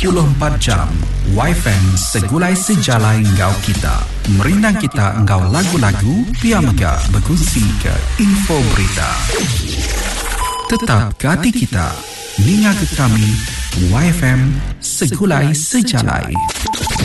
24 jam. YFM segulai sejalai engkau kita. Merinang kita engkau lagu-lagu, Pia Mega berkongsi ke info berita. Tetap ke hati kita. Ninga ke kami, YFM segulai sejalai.